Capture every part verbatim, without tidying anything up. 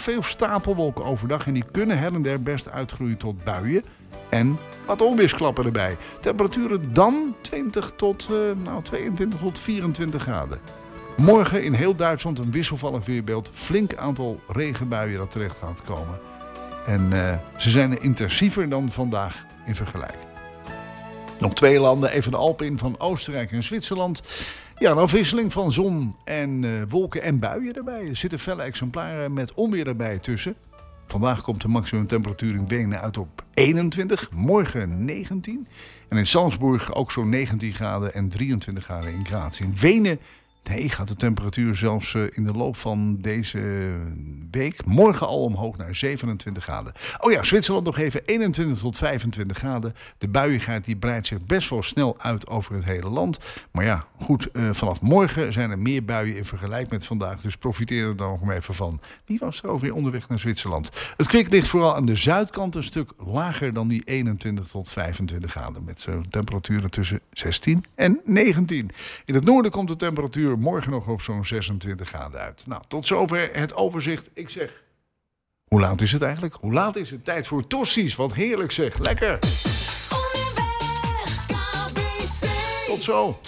veel stapelwolken overdag en die kunnen her en der best uitgroeien tot buien. En wat onweersklappen erbij. Temperaturen dan twintig tot, uh, nou, tweeëntwintig tot vierentwintig graden. Morgen in heel Duitsland een wisselvallig weerbeeld. Flink aantal regenbuien dat terecht gaat komen. En uh, ze zijn intensiever dan vandaag in vergelijking. Nog twee landen, even de Alpen in van Oostenrijk en Zwitserland. Ja, een afwisseling van zon en uh, wolken en buien erbij. Er zitten felle exemplaren met onweer erbij tussen. Vandaag komt de maximumtemperatuur in Wenen uit op eenentwintig, morgen negentien. En in Salzburg ook zo'n negentien graden en drieëntwintig graden in Graz. In Wenen nee, gaat de temperatuur zelfs in de loop van deze week morgen al omhoog naar zevenentwintig graden. Oh ja, Zwitserland nog even eenentwintig tot vijfentwintig graden. De buiigheid die breidt zich best wel snel uit over het hele land. Maar ja, goed, uh, vanaf morgen zijn er meer buien in vergelijking met vandaag. Dus profiteer er dan nog maar even van. Wie was er alweer onderweg naar Zwitserland? Het kwik ligt vooral aan de zuidkant een stuk lager dan die eenentwintig tot vijfentwintig graden. Met zo'n temperaturen tussen zestien en negentien. In het noorden komt de temperatuur morgen nog op zo'n zesentwintig graden uit. Nou, tot zover het overzicht. Ik zeg, hoe laat is het eigenlijk? Hoe laat is het? Tijd voor tosti's. Wat heerlijk zeg. Lekker. Onderweg, K B C. Tot zo.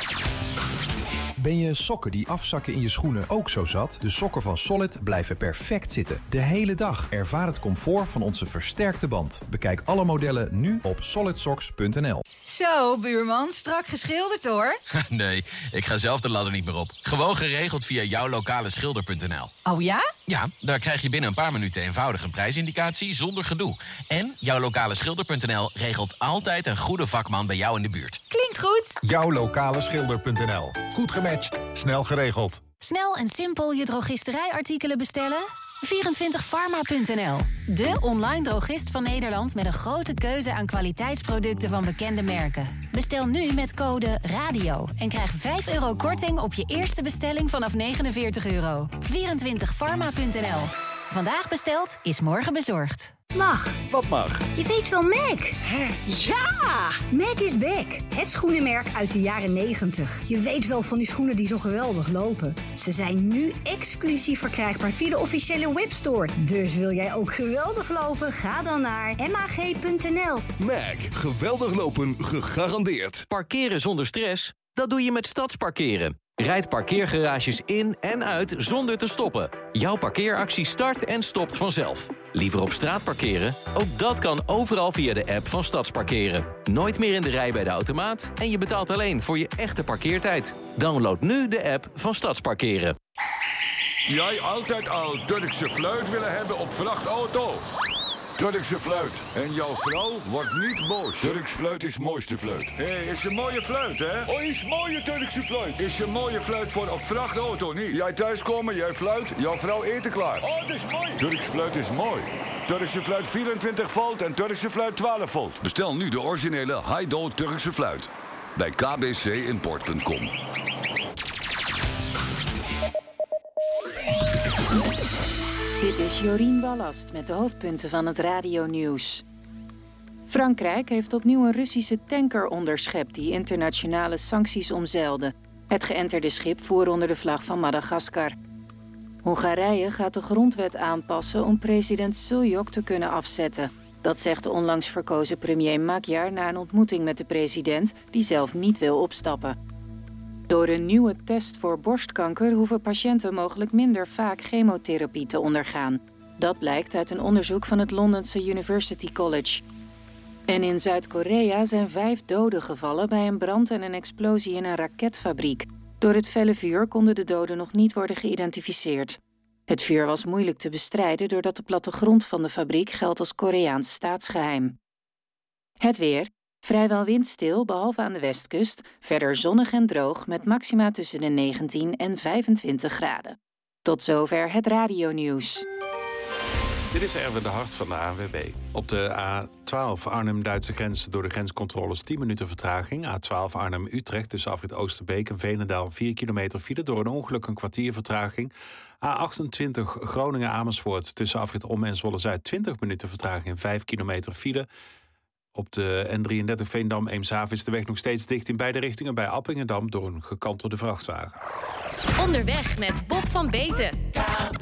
Ben je sokken die afzakken in je schoenen ook zo zat? De sokken van Solid blijven perfect zitten. De hele dag. Ervaar het comfort van onze versterkte band. Bekijk alle modellen nu op solid socks punt n l. Zo, buurman, strak geschilderd hoor. Nee, ik ga zelf de ladder niet meer op. Gewoon geregeld via jouw lokale schilder punt n l. Oh ja? Ja, daar krijg je binnen een paar minuten eenvoudig een prijsindicatie zonder gedoe. En jouw lokale schilder punt n l regelt altijd een goede vakman bij jou in de buurt. Klinkt goed. Jouw lokale schilder punt n l. Goed gematcht, snel geregeld. Snel en simpel je drogisterijartikelen bestellen? vierentwintig pharma punt n l. De online drogist van Nederland met een grote keuze aan kwaliteitsproducten van bekende merken. Bestel nu met code RADIO en krijg vijf euro korting op je eerste bestelling vanaf negenenveertig euro. vierentwintig pharma punt n l. Vandaag besteld is morgen bezorgd. Mag. Wat mag? Je weet wel Mac. Hè? Ja! Mac is back. Het schoenenmerk uit de jaren negentig. Je weet wel van die schoenen die zo geweldig lopen. Ze zijn nu exclusief verkrijgbaar via de officiële webstore. Dus wil jij ook geweldig lopen? Ga dan naar m a g punt n l. Mac. Geweldig lopen gegarandeerd. Parkeren zonder stress? Dat doe je met Stadsparkeren. Rijd parkeergarages in en uit zonder te stoppen. Jouw parkeeractie start en stopt vanzelf. Liever op straat parkeren? Ook dat kan overal via de app van Stadsparkeren. Nooit meer in de rij bij de automaat en je betaalt alleen voor je echte parkeertijd. Download nu de app van Stadsparkeren. Jij altijd al Turkse fluit willen hebben op vrachtauto? Turkse fluit. En jouw vrouw wordt niet boos. Turks fluit is mooiste fluit. Hé, hey, is een mooie fluit, hè? Oh, is mooie Turkse fluit. Is een mooie fluit voor op vrachtauto, niet? Jij thuiskomen, jij fluit, jouw vrouw eten klaar. Oh, dat is mooi. Turks fluit is mooi. Turkse fluit vierentwintig volt en Turkse fluit twaalf volt. Bestel nu de originele Haido Turkse fluit. Bij k b c import punt com. Dit is Jorien Ballast met de hoofdpunten van het radionieuws. Frankrijk heeft opnieuw een Russische tanker onderschept die internationale sancties omzeilde. Het geënterde schip voer onder de vlag van Madagaskar. Hongarije gaat de grondwet aanpassen om president Suljok te kunnen afzetten. Dat zegt de onlangs verkozen premier Magyar na een ontmoeting met de president die zelf niet wil opstappen. Door een nieuwe test voor borstkanker hoeven patiënten mogelijk minder vaak chemotherapie te ondergaan. Dat blijkt uit een onderzoek van het Londense University College. En in Zuid-Korea zijn vijf doden gevallen bij een brand en een explosie in een raketfabriek. Door het felle vuur konden de doden nog niet worden geïdentificeerd. Het vuur was moeilijk te bestrijden doordat de plattegrond van de fabriek geldt als Koreaans staatsgeheim. Het weer. Vrijwel windstil, behalve aan de westkust. Verder zonnig en droog met maxima tussen de negentien en vijfentwintig graden. Tot zover het radionieuws. Dit is Erwin de Hart van de A N W B. Op de A twaalf Arnhem-Duitse grens door de grenscontroles tien minuten vertraging. A twaalf Arnhem-Utrecht tussen afrit Oosterbeek en Veenendaal vier kilometer file. Door een ongeluk een kwartier vertraging. A achtentwintig Groningen-Amersfoort tussen afrit Om en Zwolle-Zuid twintig minuten vertraging en vijf kilometer file. Op de N drieëndertig Veendam-Eemshaven is de weg nog steeds dicht in beide richtingen bij Appingedam door een gekantelde vrachtwagen. Onderweg met Bob van Beten. K B